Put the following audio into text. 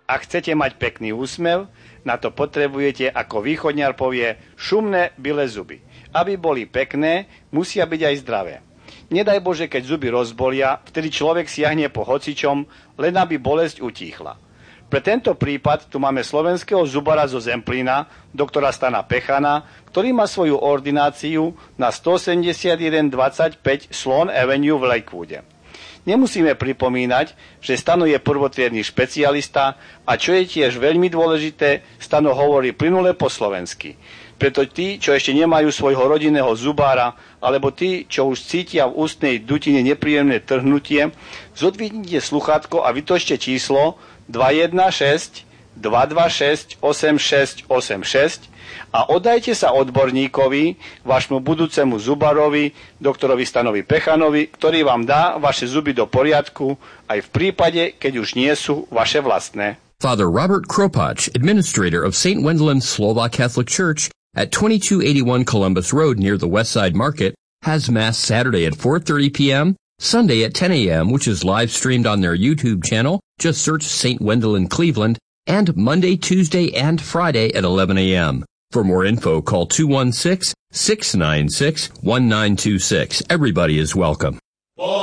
Ak chcete mať pekný úsmev, na to potrebujete, ako východňar povie, šumné bile zuby. Aby boli pekné, musia byť aj zdravé. Nedaj Bože, keď zuby rozbolia, vtedy človek siahne po hocičom, len aby bolesť utíchla. Pre tento prípad tu máme slovenského zubara zo Zemplína, doktora Stana Pechana, ktorý má svoju ordináciu na 18125 Sloan Avenue v Lakewoode. Nemusíme pripomínať, že Stano je prvotriedny špecialista a čo je tiež veľmi dôležité, Stano hovorí plynule po slovensky. Preto tí, čo ešte nemajú svojho rodinného zubára, alebo tí, čo už cítia v ústnej dutine nepríjemné trhnutie, zodvihnite sluchátko a vytočte číslo 216 226 8686 a oddajte sa odborníkovi, vášmu budúcemu zubarovi, doktorovi Stanovi Pechanovi, ktorý vám dá vaše zuby do poriadku aj v prípade, keď už nie sú vaše vlastné. Father Robert Kropacz, administrator of St. Wendelin Slovak Catholic Church at 2281 Columbus Road near the Westside Market, has Mass Saturday at 4:30 p.m., Sunday at 10 a.m., which is live streamed on their YouTube channel. Just search St. Wendelin Cleveland, and Monday, Tuesday, and Friday at 11 a.m. For more info, call 216-696-1926. Everybody is welcome.